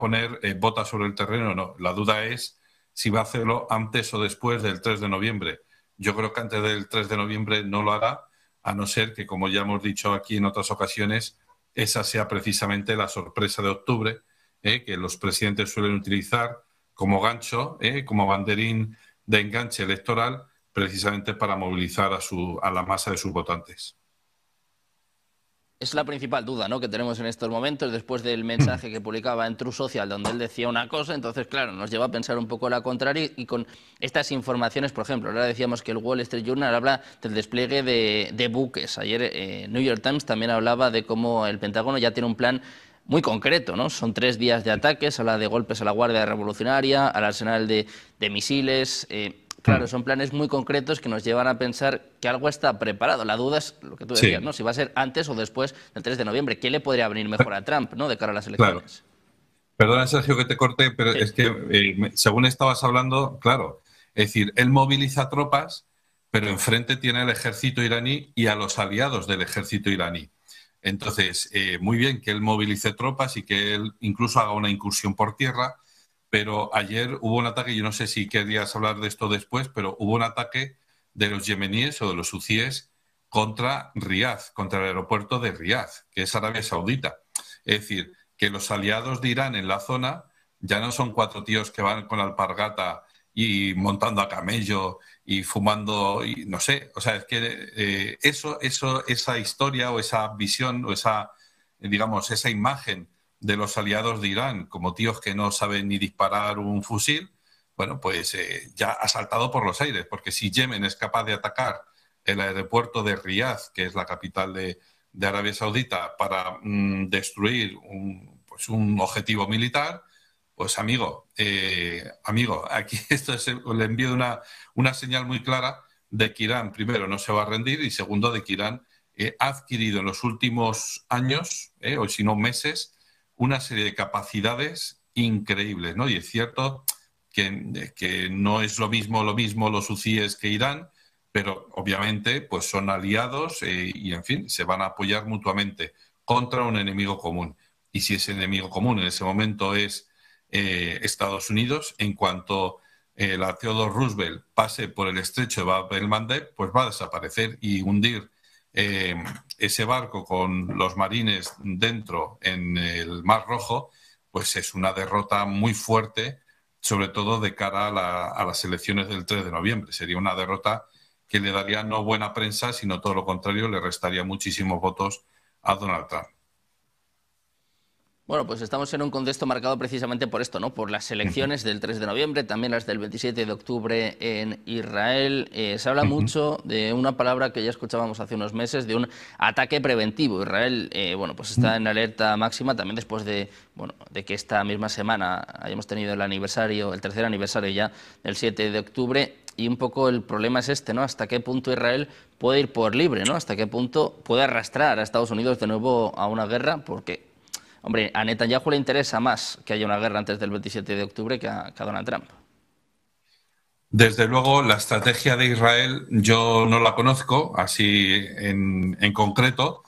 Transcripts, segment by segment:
poner botas sobre el terreno, no. La duda es si va a hacerlo antes o después del 3 de noviembre. Yo creo que antes del 3 de noviembre no lo hará, a no ser que, como ya hemos dicho aquí en otras ocasiones, esa sea precisamente la sorpresa de octubre, que los presidentes suelen utilizar como gancho, como banderín de enganche electoral, precisamente para movilizar a la masa de sus votantes. Es la principal duda, ¿no?, que tenemos en estos momentos, después del mensaje que publicaba en True Social, donde él decía una cosa. Entonces, claro, nos lleva a pensar un poco la contraria, y con estas informaciones, por ejemplo, ahora decíamos que el Wall Street Journal habla del despliegue de buques. Ayer New York Times también hablaba de cómo el Pentágono ya tiene un plan muy concreto, ¿no? Son 3 días de ataques, habla de golpes a la Guardia Revolucionaria, al arsenal de misiles. Claro, son planes muy concretos que nos llevan a pensar que algo está preparado. La duda es lo que tú decías, Sí, ¿no?, si va a ser antes o después del 3 de noviembre. ¿Qué le podría venir mejor a Trump, ¿no?, de cara a las claro. elecciones? Perdona, Sergio, que te corte, pero Sí. es que según estabas hablando, claro, es decir, él moviliza tropas, pero enfrente tiene al ejército iraní y a los aliados del ejército iraní. Entonces, muy bien que él movilice tropas y que él incluso haga una incursión por tierra, pero ayer hubo un ataque, yo no sé si querías hablar de esto después, pero hubo un ataque de los yemeníes o de los hutíes contra Riad, contra el aeropuerto de Riad, que es Arabia Saudita. Es decir, que los aliados de Irán en la zona ya no son 4 tíos que van con alpargata y montando a camello y fumando, y no sé, o sea, es que esa historia o esa visión o esa, digamos, esa imagen de los aliados de Irán como tíos que no saben ni disparar un fusil, bueno, pues ya ha saltado por los aires, porque si Yemen es capaz de atacar el aeropuerto de Riad, que es la capital de Arabia Saudita, para destruir pues un objetivo militar, pues amigo, aquí le envío una señal muy clara de que Irán, primero, no se va a rendir, y segundo, de que Irán ha adquirido en los últimos años, o si no meses, una serie de capacidades increíbles, ¿no? Y es cierto que no es lo mismo los hutíes que Irán, pero obviamente pues son aliados, y, en fin, se van a apoyar mutuamente contra un enemigo común. Y si ese enemigo común en ese momento es Estados Unidos, en cuanto la Theodore Roosevelt pase por el estrecho de Bab el-Mandeb, pues va a desaparecer, y hundir ese barco con los marines dentro en el Mar Rojo, pues es una derrota muy fuerte, sobre todo de cara a las elecciones del 3 de noviembre. Sería una derrota que le daría no buena prensa, sino todo lo contrario, le restaría muchísimos votos a Donald Trump. Bueno, pues estamos en un contexto marcado precisamente por esto, ¿no?, por las Uh -huh. elecciones del 3 de noviembre, también las del 27 de octubre en Israel. Se habla mucho de una palabra que ya escuchábamos hace unos meses, de un ataque preventivo. Israel, bueno, pues está en alerta máxima también después de, bueno, de que esta misma semana hayamos tenido el aniversario, el 3er aniversario ya del 7 de octubre. Y un poco el problema es este, ¿no? Hasta qué punto Israel puede ir por libre, ¿no? Hasta qué punto puede arrastrar a Estados Unidos de nuevo a una guerra, porque, hombre, a Netanyahu le interesa más que haya una guerra antes del 27 de octubre que a Donald Trump. Desde luego, la estrategia de Israel yo no la conozco así en concreto.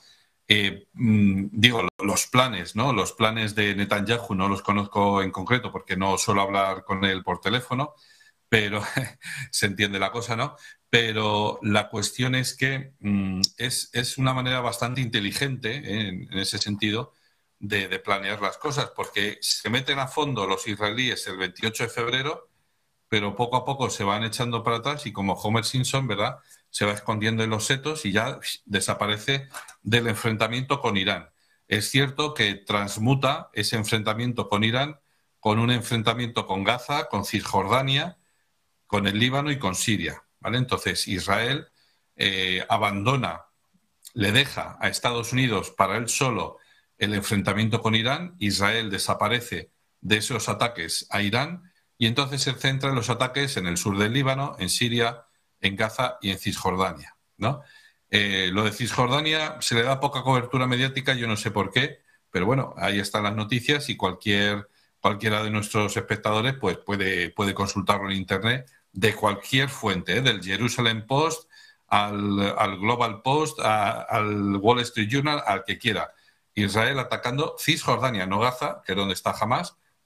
Digo, los planes, ¿no? Los planes de Netanyahu no los conozco en concreto porque no suelo hablar con él por teléfono, pero se entiende la cosa, ¿no? Pero la cuestión es que es una manera bastante inteligente, en ese sentido, de planear las cosas, porque se meten a fondo los israelíes el 28 de febrero, pero poco a poco se van echando para atrás y, como Homer Simpson, ¿verdad?, se va escondiendo en los setos y ya desaparece del enfrentamiento con Irán. Es cierto que transmuta ese enfrentamiento con Irán con un enfrentamiento con Gaza, con Cisjordania, con el Líbano y con Siria, ¿vale? Entonces Israel abandona, le deja a Estados Unidos para él solo el enfrentamiento con Irán. Israel desaparece de esos ataques a Irán y entonces se centra en los ataques en el sur del Líbano, en Siria, en Gaza y en Cisjordania, ¿no? Lo de Cisjordania se le da poca cobertura mediática, yo no sé por qué, pero bueno, ahí están las noticias y cualquiera de nuestros espectadores pues puede consultarlo en Internet, de cualquier fuente, del Jerusalem Post al Global Post, al Wall Street Journal, al que quiera. Israel atacando Cisjordania, no Gaza, que es donde está Hamas,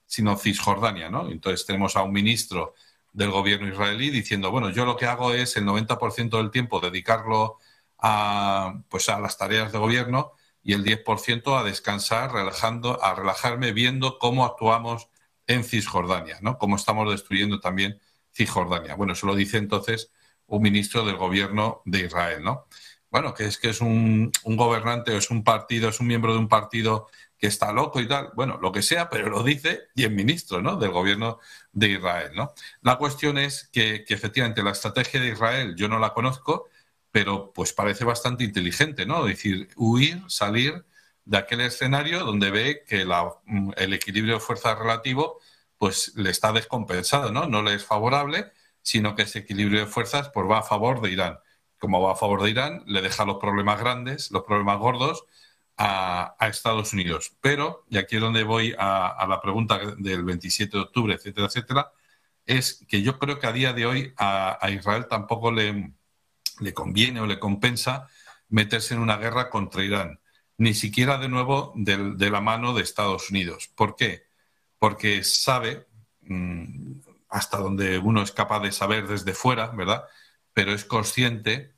sino Cisjordania, ¿no? Entonces tenemos a un ministro del gobierno israelí diciendo, bueno, yo lo que hago es el 90% del tiempo dedicarlo pues a las tareas de gobierno y el 10% a descansar, a relajarme viendo cómo actuamos en Cisjordania, ¿no? Cómo estamos destruyendo también Cisjordania. Bueno, eso lo dice entonces un ministro del gobierno de Israel, ¿no? Bueno, que es un gobernante o es un partido, es un miembro de un partido que está loco y tal, bueno, lo que sea, pero lo dice y es ministro, ¿no?, del gobierno de Israel, ¿no? La cuestión es que efectivamente la estrategia de Israel yo no la conozco, pero pues parece bastante inteligente, ¿no? Es decir, huir, salir de aquel escenario donde ve que el equilibrio de fuerzas relativo pues le está descompensado, ¿no? No le es favorable, sino que ese equilibrio de fuerzas pues va a favor de Irán. Como va a favor de Irán, le deja los problemas grandes, los problemas gordos a Estados Unidos. Pero, y aquí es donde voy a la pregunta del 27 de octubre, etcétera, etcétera, es que yo creo que a día de hoy a Israel tampoco le conviene o le compensa meterse en una guerra contra Irán, ni siquiera de nuevo de la mano de Estados Unidos. ¿Por qué? Porque sabe, hasta donde uno es capaz de saber desde fuera, ¿verdad?, pero es consciente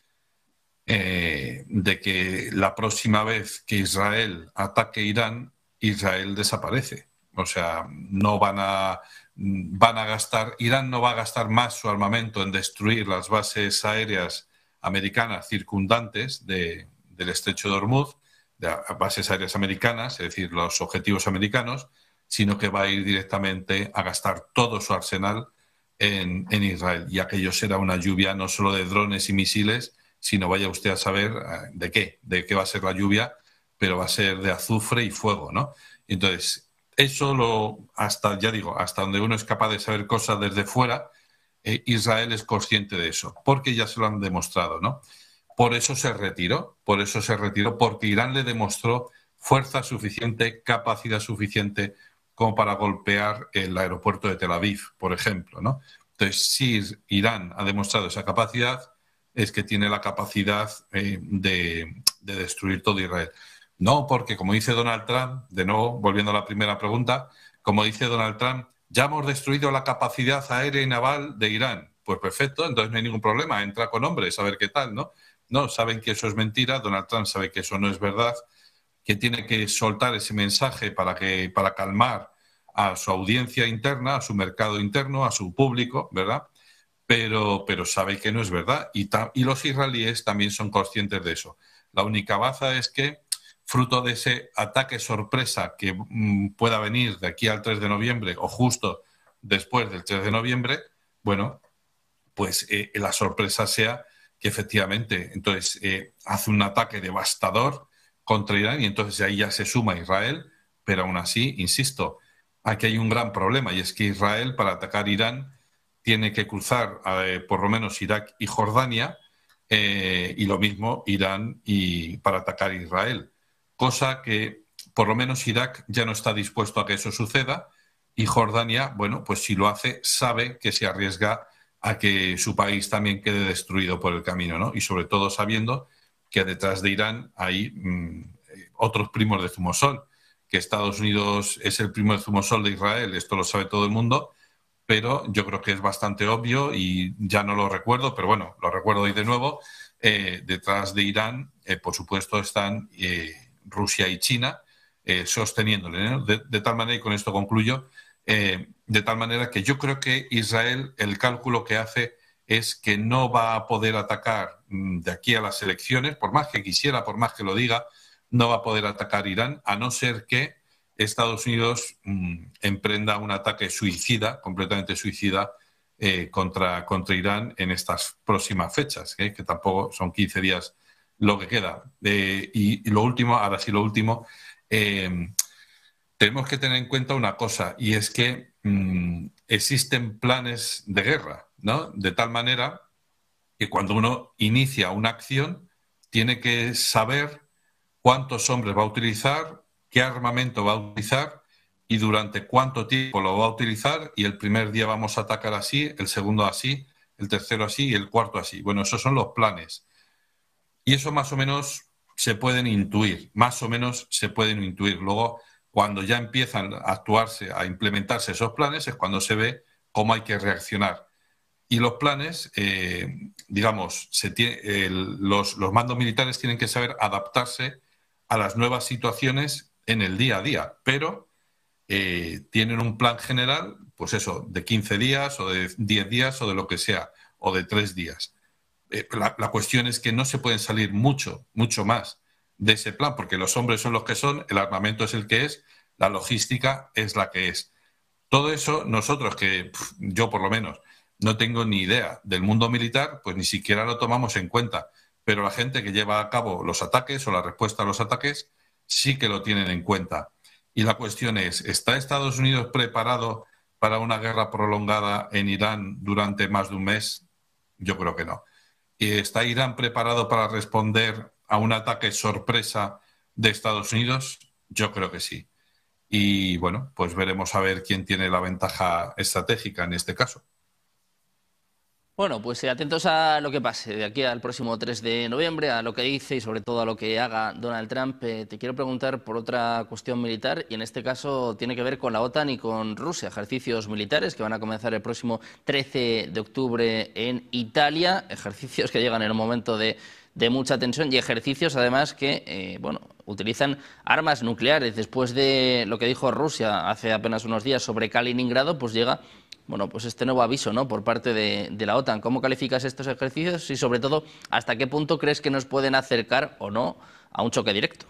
de que la próxima vez que Israel ataque Irán, Israel desaparece. O sea, no van a gastar, Irán no va a gastar más su armamento en destruir las bases aéreas americanas circundantes del estrecho de Hormuz, de bases aéreas americanas, es decir, los objetivos americanos, sino que va a ir directamente a gastar todo su arsenal en Israel. Y aquello será una lluvia no solo de drones y misiles, sino vaya usted a saber de qué va a ser la lluvia, pero va a ser de azufre y fuego, ¿no? Entonces, eso hasta donde uno es capaz de saber cosas desde fuera, Israel es consciente de eso, porque ya se lo han demostrado, ¿no? Por eso se retiró, porque Irán le demostró fuerza suficiente, capacidad suficiente como para golpear el aeropuerto de Tel Aviv, por ejemplo, ¿no? Entonces, si Irán ha demostrado esa capacidad, es que tiene la capacidad de destruir todo Israel. No, porque como dice Donald Trump, de nuevo, volviendo a la primera pregunta, como dice Donald Trump, ya hemos destruido la capacidad aérea y naval de Irán. Pues perfecto, entonces no hay ningún problema, entra con hombres a ver qué tal, ¿no? No, saben que eso es mentira, Donald Trump sabe que eso no es verdad, que tiene que soltar ese mensaje para calmar a su audiencia interna, a su mercado interno, a su público, ¿verdad? Pero sabe que no es verdad y los israelíes también son conscientes de eso. La única baza es que, fruto de ese ataque sorpresa que pueda venir de aquí al 3 de noviembre o justo después del 3 de noviembre, bueno, pues la sorpresa sea que efectivamente entonces hace un ataque devastador contra Irán y entonces ahí ya se suma Israel, pero aún así, insisto, aquí hay un gran problema y es que Israel para atacar Irán tiene que cruzar por lo menos Irak y Jordania y lo mismo Irán y para atacar Israel, cosa que por lo menos Irak ya no está dispuesto a que eso suceda y Jordania, bueno, pues si lo hace, sabe que se arriesga a que su país también quede destruido por el camino, ¿no? Y sobre todo sabiendo que detrás de Irán hay otros primos de Zumosol, que Estados Unidos es el primo de Zumosol de Israel, esto lo sabe todo el mundo, pero yo creo que es bastante obvio y ya no lo recuerdo, pero bueno, lo recuerdo hoy de nuevo. Detrás de Irán, por supuesto, están Rusia y China sosteniéndole, ¿no? De tal manera, y con esto concluyo, de tal manera que yo creo que Israel, el cálculo que hace es que no va a poder atacar de aquí a las elecciones, por más que quisiera, por más que lo diga, no va a poder atacar Irán, a no ser que Estados Unidos emprenda un ataque suicida, completamente suicida, contra Irán en estas próximas fechas, que tampoco son 15 días lo que queda. Y lo último, ahora sí lo último, tenemos que tener en cuenta una cosa, y es que existen planes de guerra, ¿no? De tal manera que cuando uno inicia una acción, tiene que saber cuántos hombres va a utilizar, qué armamento va a utilizar y durante cuánto tiempo lo va a utilizar, y el primer día vamos a atacar así, el segundo así, el tercero así y el cuarto así. Bueno, esos son los planes. Y eso más o menos se pueden intuir, más o menos se pueden intuir. Luego, Cuando ya empiezan a actuarse, a implementarse esos planes, es cuando se ve cómo hay que reaccionar. Y los planes, digamos, los mandos militares tienen que saber adaptarse a las nuevas situaciones en el día a día, pero tienen un plan general, pues eso, de 15 días o de 10 días o de lo que sea, o de 3 días. La cuestión es que no se pueden salir mucho más de ese plan, porque los hombres son los que son, el armamento es el que es, la logística es la que es. Todo eso, nosotros yo por lo menos, no tengo ni idea del mundo militar, pues ni siquiera lo tomamos en cuenta. Pero la gente que lleva a cabo los ataques o la respuesta a los ataques sí que lo tienen en cuenta. Y la cuestión es, ¿está Estados Unidos preparado para una guerra prolongada en Irán durante más de un mes? Yo creo que no. ¿Y está Irán preparado para responder a un ataque sorpresa de Estados Unidos? Yo creo que sí. Y bueno, pues veremos a ver quién tiene la ventaja estratégica en este caso. Bueno, pues atentos a lo que pase de aquí al próximo 3 de noviembre, a lo que dice y sobre todo a lo que haga Donald Trump. Te quiero preguntar por otra cuestión militar y en este caso tiene que ver con la OTAN y con Rusia. Ejercicios militares que van a comenzar el próximo 13 de octubre en Italia. Ejercicios que llegan en un momento de mucha tensión y ejercicios además que utilizan armas nucleares. Después de lo que dijo Rusia hace apenas unos días sobre Kaliningrado, pues llega pues este nuevo aviso, ¿no?, por parte de la OTAN. ¿Cómo calificas estos ejercicios y, sobre todo, hasta qué punto crees que nos pueden acercar o no a un choque directo?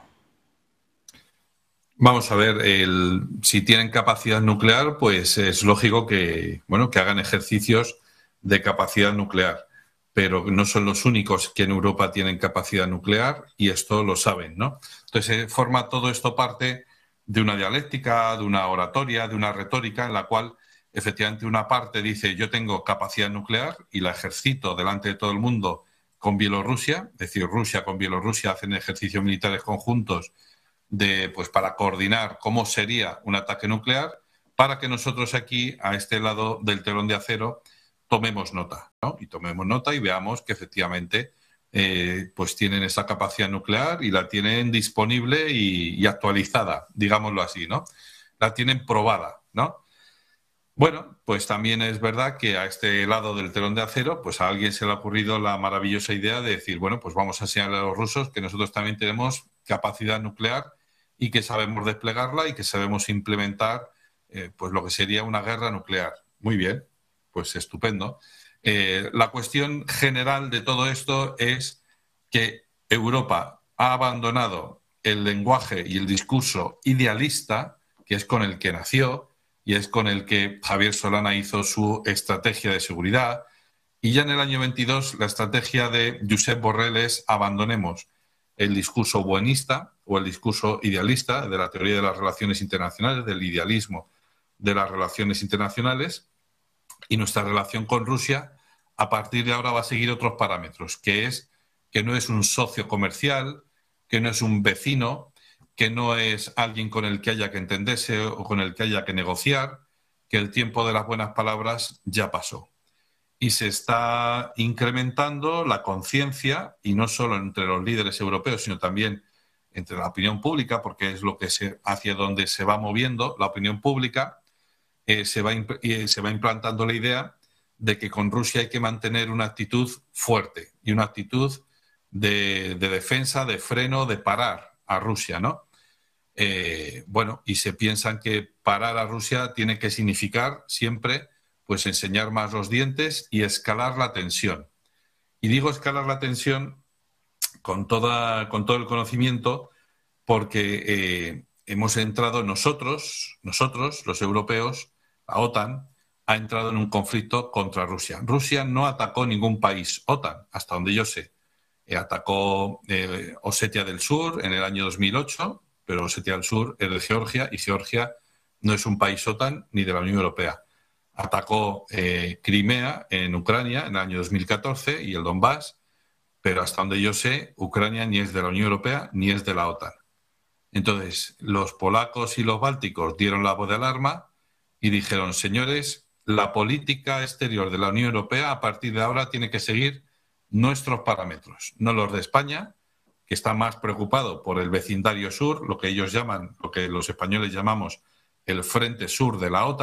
Vamos a ver, si tienen capacidad nuclear, pues es lógico que hagan ejercicios de capacidad nuclear, pero no son los únicos que en Europa tienen capacidad nuclear y esto lo saben, ¿no? Entonces, forma todo esto parte de una dialéctica, de una oratoria, de una retórica en la cual efectivamente una parte dice yo tengo capacidad nuclear y la ejercito delante de todo el mundo con Bielorrusia, es decir, Rusia con Bielorrusia hacen ejercicios militares conjuntos para coordinar cómo sería un ataque nuclear para que nosotros aquí, a este lado del telón de acero, tomemos nota, ¿no? Y tomemos nota y veamos que efectivamente pues tienen esa capacidad nuclear y la tienen disponible y actualizada, digámoslo así, ¿no? La tienen probada, ¿no? Bueno, pues también es verdad que a este lado del telón de acero, pues a alguien se le ha ocurrido la maravillosa idea de decir, bueno, pues vamos a enseñarle a los rusos que nosotros también tenemos capacidad nuclear y que sabemos desplegarla y que sabemos implementar pues lo que sería una guerra nuclear. Muy bien, pues estupendo. La cuestión general de todo esto es que Europa ha abandonado el lenguaje y el discurso idealista, que es con el que nació, y es con el que Javier Solana hizo su estrategia de seguridad. Y ya en el año 22 la estrategia de Josep Borrell es abandonemos el discurso buenista o el discurso idealista de la teoría de las relaciones internacionales, del idealismo de las relaciones internacionales, y nuestra relación con Rusia a partir de ahora va a seguir otros parámetros, que es que no es un socio comercial, que no es un vecino, que no es alguien con el que haya que entenderse o con el que haya que negociar, que el tiempo de las buenas palabras ya pasó. Y se está incrementando la conciencia, y no solo entre los líderes europeos, sino también entre la opinión pública, porque es lo que hacia donde se va moviendo la opinión pública, se va implantando la idea de que con Rusia hay que mantener una actitud fuerte y una actitud de defensa, de freno, de parar a Rusia, ¿no? Y se piensan que parar a Rusia tiene que significar siempre pues enseñar más los dientes y escalar la tensión. Y digo escalar la tensión con todo el conocimiento porque hemos entrado nosotros, los europeos, la OTAN, ha entrado en un conflicto contra Rusia. Rusia no atacó ningún país OTAN, hasta donde yo sé. Atacó Osetia del Sur en el año 2008, pero Osetia del Sur es de Georgia y Georgia no es un país OTAN ni de la Unión Europea. Atacó Crimea en Ucrania en el año 2014 y el Donbass, pero hasta donde yo sé, Ucrania ni es de la Unión Europea ni es de la OTAN. Entonces, los polacos y los bálticos dieron la voz de alarma y dijeron, señores, la política exterior de la Unión Europea a partir de ahora tiene que seguir nuestros parámetros, no los de España, que está más preocupado por el vecindario sur, lo que ellos llaman, lo que los españoles llamamos el frente sur de la OTAN.